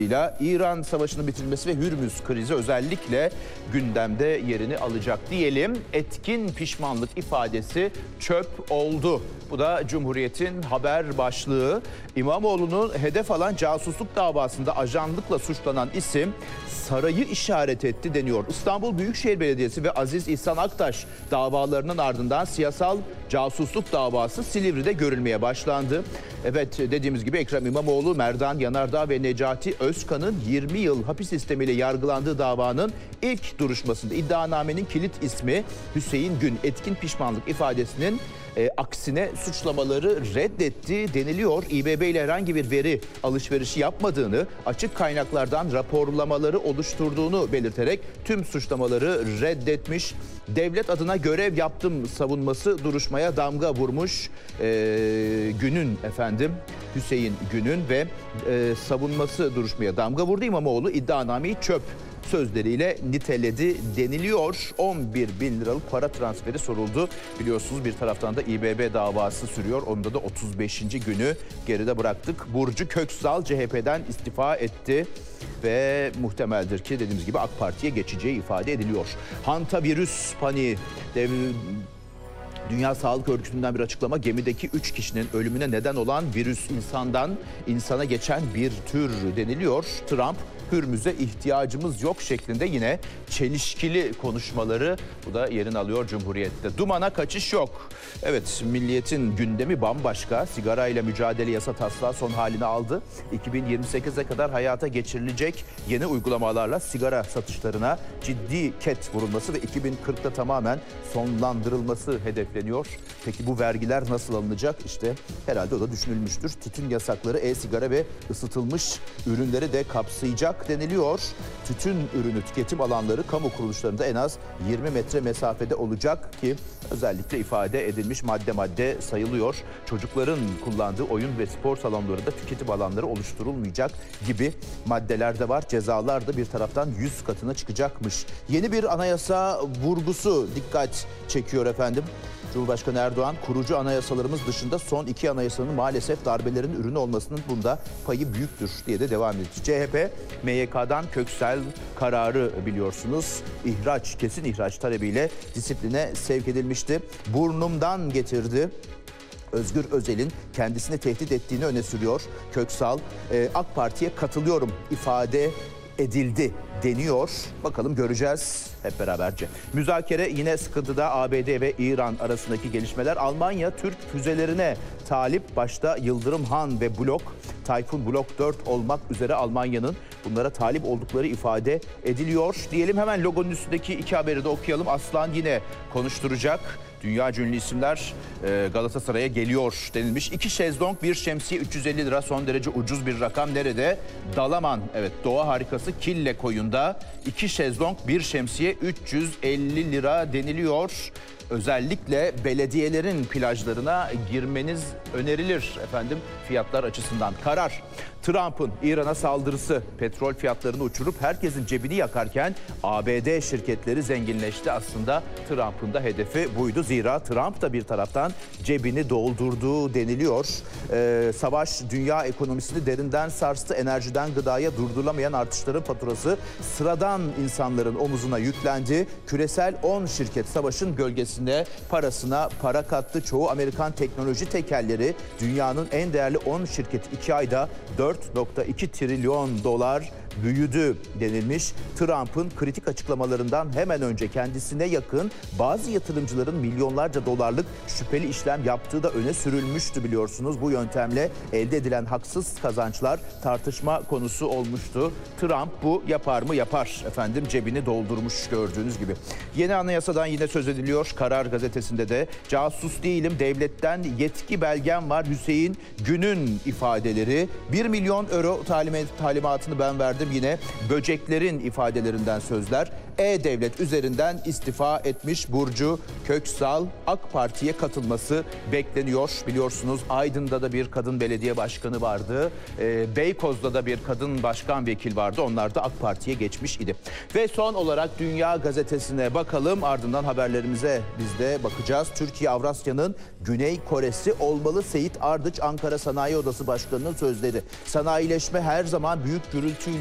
İran Savaşı'nın bitirilmesi ve Hürmüz krizi özellikle gündemde yerini alacak diyelim. Etkin pişmanlık ifadesi çöp oldu. Bu da Cumhuriyet'in haber başlığı. İmamoğlu'nu hedef alan casusluk davasında ajanlıkla suçlanan isim sarayı işaret etti deniyor. İstanbul Büyükşehir Belediyesi ve Aziz İhsan Aktaş davalarının ardından siyasal casusluk davası Silivri'de görülmeye başlandı. Evet, dediğimiz gibi Ekrem İmamoğlu, Merdan Yanardağ ve Necati Özkan'ın 20 yıl hapis sistemiyle yargılandığı davanın ilk duruşmasında iddianamenin kilit ismi Hüseyin Gün etkin pişmanlık ifadesinin aksine suçlamaları reddetti deniliyor. İBB ile herhangi bir veri alışverişi yapmadığını, açık kaynaklardan raporlamaları oluşturduğunu belirterek tüm suçlamaları reddetmiş. Devlet adına görev yaptım savunması duruşmaya damga vurmuş. Hüseyin Gün'ün ve savunması duruşmaya damga vurdu. İmamoğlu iddianameyi çöp sözleriyle niteledi deniliyor. 11 bin liralık para transferi soruldu. Biliyorsunuz bir taraftan da İBB davası sürüyor. Onda da 35. günü geride bıraktık. Burcu Köksal CHP'den istifa etti ve muhtemeldir ki dediğimiz gibi AK Parti'ye geçeceği ifade ediliyor. Hantavirüs paniği. Dünya Sağlık Örgütü'nden bir açıklama, gemideki 3 kişinin ölümüne neden olan virüs insandan insana geçen bir tür deniliyor. Trump, Hürmüz'e ihtiyacımız yok şeklinde yine çelişkili konuşmaları, bu da yerini alıyor Cumhuriyet'te. Dumana kaçış yok. Evet, Milliyet'in gündemi bambaşka. Sigarayla mücadele yasa taslağı son halini aldı. 2028'e kadar hayata geçirilecek yeni uygulamalarla sigara satışlarına ciddi ket vurulması ve 2040'ta tamamen sonlandırılması hedefleniyor. Peki bu vergiler nasıl alınacak? İşte herhalde o da düşünülmüştür. Tütün yasakları e-sigara ve ısıtılmış ürünleri de kapsayacak deniliyor. Tütün ürünü tüketim alanları kamu kuruluşlarında en az 20 metre mesafede olacak ki özellikle ifade edilmiş madde sayılıyor. Çocukların kullandığı oyun ve spor salonlarında tüketim alanları oluşturulmayacak gibi maddeler de var. Cezalar da bir taraftan 100 katına çıkacakmış. Yeni bir anayasa vurgusu dikkat çekiyor efendim. Cumhurbaşkanı Erdoğan, kurucu anayasalarımız dışında son 2 anayasanın maalesef darbelerin ürünü olmasının bunda payı büyüktür diye de devam etti. CHP, MYK'dan Köksal kararı biliyorsunuz. Kesin ihraç talebiyle disipline sevk edilmişti. Burnumdan getirdi. Özgür Özel'in kendisini tehdit ettiğini öne sürüyor. Köksal, AK Parti'ye katılıyorum ifade edildi deniyor. Bakalım göreceğiz hep beraberce. Müzakere yine sıkıntıda. ABD ve İran arasındaki gelişmeler. Almanya Türk füzelerine talip, başta Yıldırım Han ve Tayfun Blok 4 olmak üzere Almanya'nın bunlara talip oldukları ifade ediliyor. Diyelim hemen logonun üstündeki 2 haberi de okuyalım. Aslan yine konuşturacak. Dünya ünlü isimler Galatasaray'a geliyor denilmiş. 2 şezlong, 1 şemsiye 350 lira, son derece ucuz bir rakam. Nerede? Dalaman, evet, doğa harikası Kille Koyun'da 2 şezlong, 1 şemsiye 350 lira deniliyor. Özellikle belediyelerin plajlarına girmeniz önerilir efendim fiyatlar açısından. Karar. Trump'ın İran'a saldırısı petrol fiyatlarını uçurup herkesin cebini yakarken ABD şirketleri zenginleşti. Aslında Trump'ın da hedefi buydu. Zira Trump da bir taraftan cebini doldurduğu deniliyor. Savaş dünya ekonomisini derinden sarstı. Enerjiden gıdaya durdurulamayan artışların faturası sıradan insanların omuzuna yüklendi. Küresel 10 şirket savaşın gölgesinde parasına para kattı. Çoğu Amerikan teknoloji tekelleri, dünyanın en değerli 10 şirketi 2 ayda 4,2 trilyon dolar büyüdü denilmiş. Trump'ın kritik açıklamalarından hemen önce kendisine yakın bazı yatırımcıların milyonlarca dolarlık şüpheli işlem yaptığı da öne sürülmüştü biliyorsunuz. Bu yöntemle elde edilen haksız kazançlar tartışma konusu olmuştu. Trump bu yapar mı? Yapar efendim, cebini doldurmuş gördüğünüz gibi. Yeni anayasadan yine söz ediliyor. Karar gazetesinde de casus değilim, devletten yetki belgem var Hüseyin Gün'ün ifadeleri. 1 milyon euro talimatını ben verdim. Yine böceklerin ifadelerinden sözler. E-Devlet üzerinden istifa etmiş Burcu Köksal. AK Parti'ye katılması bekleniyor. Biliyorsunuz Aydın'da da bir kadın belediye başkanı vardı. Beykoz'da da bir kadın başkan vekil vardı. Onlar da AK Parti'ye geçmiş idi. Ve son olarak Dünya Gazetesi'ne bakalım. Ardından haberlerimize biz de bakacağız. Türkiye Avrasya'nın Güney Kore'si olmalı. Seyit Ardıç Ankara Sanayi Odası Başkanı'nın sözleri. Sanayileşme her zaman büyük gürültüyle